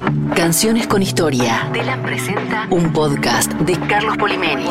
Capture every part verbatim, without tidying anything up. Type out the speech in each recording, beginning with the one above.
Canciones con historia. Telam presenta un podcast de Carlos Polimeni.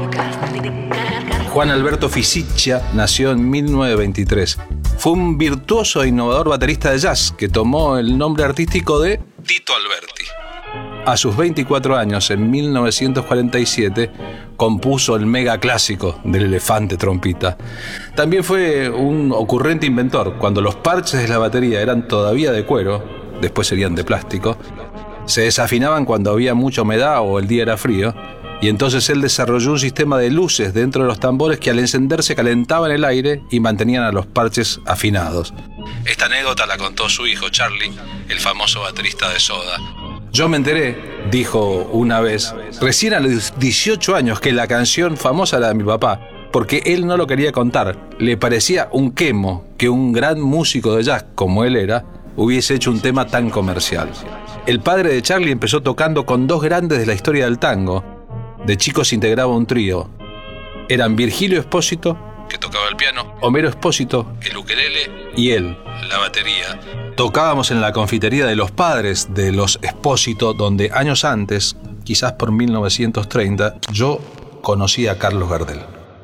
Juan Alberto Fisiccia nació en mil novecientos veintitrés. Fue un virtuoso e innovador baterista de jazz que tomó el nombre artístico de Tito Alberti. A sus veinticuatro años, en mil novecientos cuarenta y siete, compuso el mega clásico del elefante trompita. También fue un ocurrente inventor. Cuando los parches de la batería eran todavía de cuero, después serían de plástico, se desafinaban cuando había mucha humedad o el día era frío, y entonces él desarrolló un sistema de luces dentro de los tambores que al encenderse calentaban el aire y mantenían a los parches afinados. Esta anécdota la contó su hijo Charlie, el famoso baterista de Soda. Yo me enteré, dijo una vez, recién a los dieciocho años, que la canción famosa era de mi papá, porque él no lo quería contar. Le parecía un quemo que un gran músico de jazz como él era hubiese hecho un tema tan comercial. El padre de Charlie empezó tocando con dos grandes de la historia del tango. De chicos integraba un trío. Eran Virgilio Espósito, que tocaba el piano, Homero Espósito, el ukelele, y él, la batería. Tocábamos en la confitería de los padres de los Espósito, donde años antes, quizás por mil novecientos treinta, yo conocí a Carlos Gardel.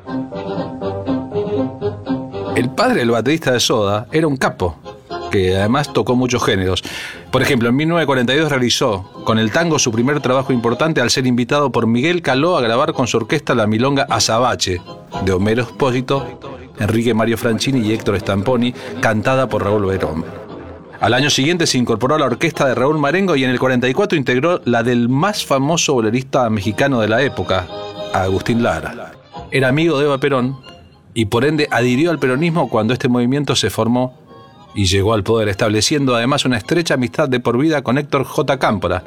El padre del baterista de Soda era un capo, que además tocó muchos géneros. Por ejemplo, en mil novecientos cuarenta y dos realizó con el tango su primer trabajo importante al ser invitado por Miguel Caló a grabar con su orquesta la milonga Azabache, de Homero Espósito, Enrique Mario Franchini y Héctor Stamponi, cantada por Raúl Verón. Al año siguiente se incorporó a la orquesta de Raúl Marengo y en el cuarenta y cuatro integró la del más famoso bolerista mexicano de la época, Agustín Lara. Era amigo de Eva Perón y por ende adhirió al peronismo cuando este movimiento se formó y llegó al poder, estableciendo además una estrecha amistad de por vida con Héctor J. Cámpora.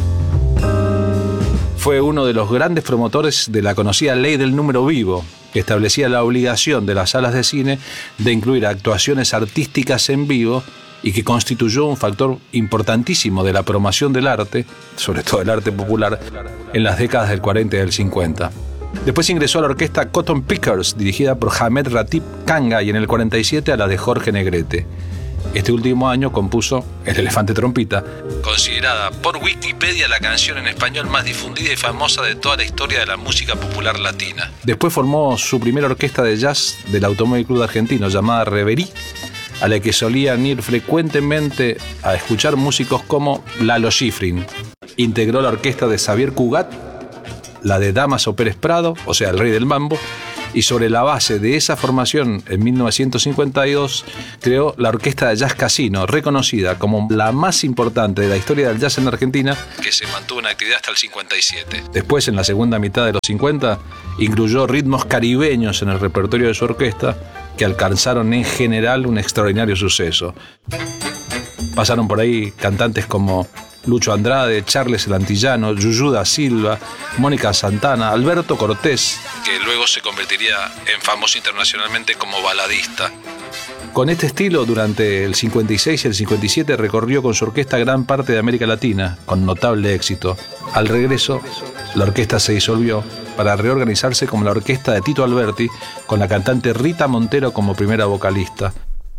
Fue uno de los grandes promotores de la conocida ley del número vivo, que establecía la obligación de las salas de cine de incluir actuaciones artísticas en vivo y que constituyó un factor importantísimo de la promoción del arte, sobre todo el arte popular, en las décadas del cuarenta y del cincuenta. Después ingresó a la orquesta Cotton Pickers, dirigida por Hamed Ratib Kanga, y en el cuarenta y siete a la de Jorge Negrete. Este último año compuso El elefante trompita, considerada por Wikipedia la canción en español más difundida y famosa de toda la historia de la música popular latina. Después formó su primera orquesta de jazz del Automóvil Club Argentino, llamada Reverie, a la que solían ir frecuentemente a escuchar músicos como Lalo Schifrin. Integró la orquesta de Xavier Cugat, la de Dámaso Pérez Prado, o sea, el rey del mambo, y sobre la base de esa formación, en mil novecientos cincuenta y dos, creó la Orquesta de Jazz Casino, reconocida como la más importante de la historia del jazz en Argentina, que se mantuvo en actividad hasta el cincuenta y siete. Después, en la segunda mitad de los cincuenta, incluyó ritmos caribeños en el repertorio de su orquesta, que alcanzaron en general un extraordinario suceso. Pasaron por ahí cantantes como Lucho Andrade, Charles el Antillano, Yuyú da Silva, Mónica Santana, Alberto Cortés, que luego se convertiría en famoso internacionalmente como baladista. Con este estilo, durante el cincuenta y seis y el cincuenta y siete recorrió con su orquesta gran parte de América Latina, con notable éxito. Al regreso, la orquesta se disolvió para reorganizarse como la orquesta de Tito Alberti, con la cantante Rita Montero como primera vocalista.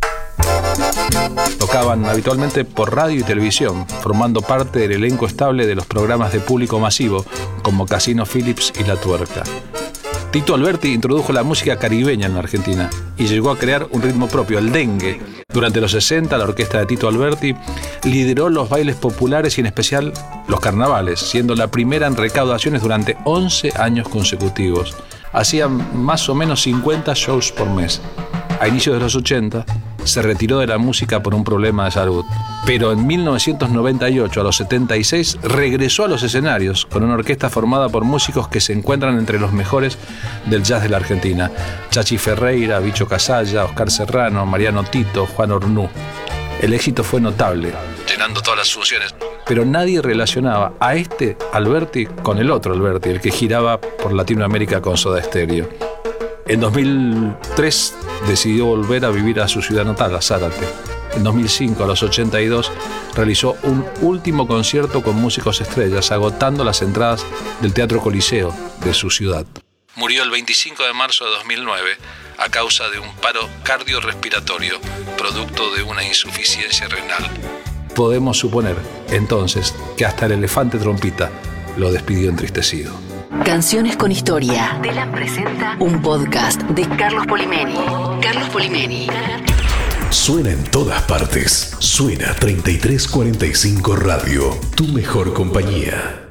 Tocaban habitualmente por radio y televisión, formando parte del elenco estable de los programas de público masivo, como Casino Phillips y La Tuerca. Tito Alberti introdujo la música caribeña en la Argentina y llegó a crear un ritmo propio, el dengue. Durante los sesenta, la orquesta de Tito Alberti lideró los bailes populares y en especial los carnavales, siendo la primera en recaudaciones durante once años consecutivos. Hacían más o menos cincuenta shows por mes. A inicios de los ochenta, se retiró de la música por un problema de salud. Pero en mil novecientos noventa y ocho, a los setenta y seis, regresó a los escenarios con una orquesta formada por músicos que se encuentran entre los mejores del jazz de la Argentina: Chachi Ferreira, Bicho Casalla, Oscar Serrano, Mariano Tito, Juan Ornú. El éxito fue notable, llenando todas las funciones, pero nadie relacionaba a este Alberti con el otro Alberti, el que giraba por Latinoamérica con Soda Stereo. En dos mil tres decidió volver a vivir a su ciudad natal, a Zárate. En dos mil cinco, a los ochenta y dos, realizó un último concierto con músicos estrellas, agotando las entradas del Teatro Coliseo de su ciudad. Murió el veinticinco de marzo de dos mil nueve a causa de un paro cardiorrespiratorio, producto de una insuficiencia renal. podemos suponer entonces que hasta el elefante trompita lo despidió entristecido. Canciones con historia. Telam presenta un podcast de Carlos Polimeni. Carlos Polimeni. Suena en todas partes. Suena treinta y tres cuarenta y cinco Radio, tu mejor compañía.